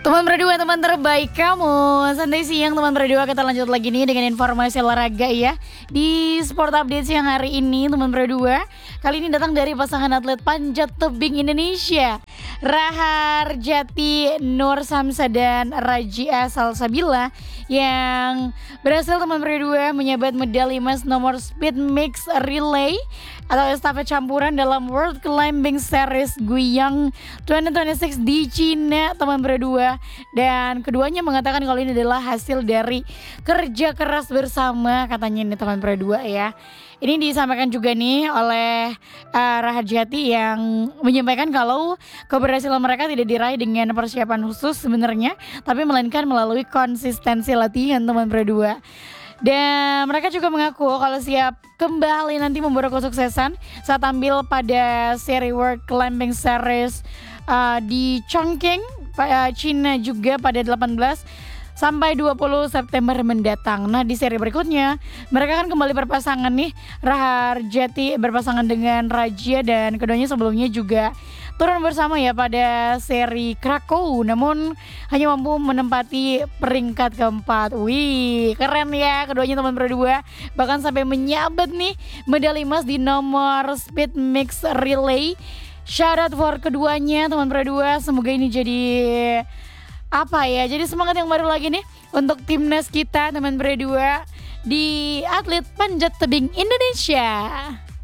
Teman berdua, teman terbaik kamu. Santai siang teman berdua, kita lanjut lagi nih dengan informasi olahraga ya. Di Sport Update siang hari ini teman berdua, kali ini datang dari pasangan atlet panjat tebing Indonesia, Raharjati Nur Samsa dan Rajia Salsabila, yang berhasil teman berdua menyabet medali emas nomor speed mix relay atau estafet campuran dalam World Climbing Series Guiyang 2026 di Cina teman berdua. Dan keduanya mengatakan kalau ini adalah hasil dari kerja keras bersama katanya ini teman berdua ya. Ini disampaikan juga nih oleh Raharjati yang menyampaikan kalau keberhasilan mereka tidak diraih dengan persiapan khusus sebenarnya, tapi melainkan melalui konsistensi latihan teman berdua. Dan mereka juga mengaku kalau siap kembali nanti membawa kesuksesan saat tampil pada seri World Climbing Series di Chongqing, Cina juga pada 18 sampai 20 September mendatang. Nah di seri berikutnya mereka akan kembali berpasangan nih, Raharjati berpasangan dengan Rajia, dan keduanya sebelumnya juga turun bersama ya pada seri Krakow, namun hanya mampu menempati peringkat keempat. Wih keren ya keduanya teman berdua, bahkan sampai menyabet nih medali emas di nomor speed mix relay. Shout out for keduanya teman berdua, semoga ini jadi jadi semangat yang baru lagi nih untuk timnas kita teman berdua di atlet panjat tebing Indonesia.